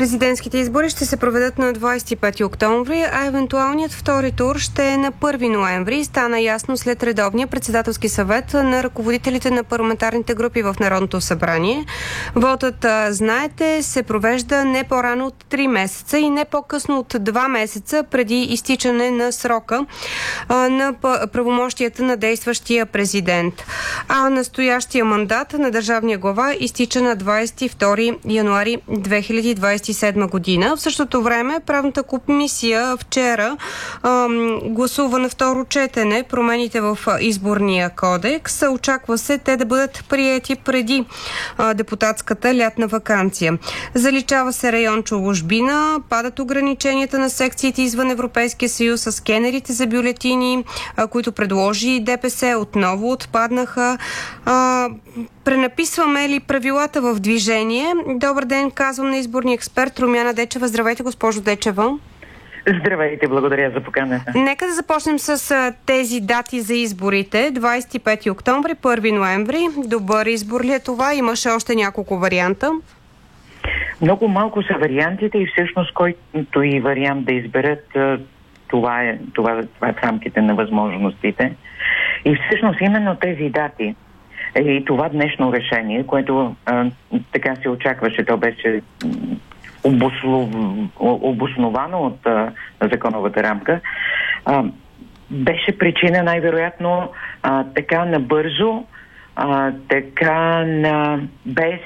Президентските избори ще се проведат на 25 октомври, а евентуалният втори тур ще е на 1 ноември. Стана ясно след редовния председателски съвет на ръководителите на парламентарните групи в Народното събрание. Вотът, знаете, се провежда не по-рано от 3 месеца и не по-късно от 2 месеца преди изтичане на срока на правомощията на действащия президент. А настоящия мандат на държавния глава изтича на 22 януари 2027 година. В същото време правната комисия вчера гласува на второ четене промените в изборния кодекс. Очаква се те да бъдат приети преди депутатската лятна ваканция. Заличава се район чужбина, падат ограниченията на секциите извън Европейския съюз, с скенерите за бюлетини, които предложи ДПС, отново отпаднаха. Пренаписваме ли правилата в движение? Добър ден, казвам на изборния експерт Румяна Дечева. Здравейте, госпожо Дечева. Здравейте, благодаря за поканата. Нека да започнем с тези дати за изборите. 25 октомври, 1 ноември. Добър избор ли е това? Имаше още няколко варианта. Много малко са вариантите и всъщност който и вариант да изберат, това е в рамките на възможностите. И всъщност именно тези дати и това днешно решение, което така се очакваше, то беше обосновано от законовата рамка, беше причина най-вероятно така набързо, така без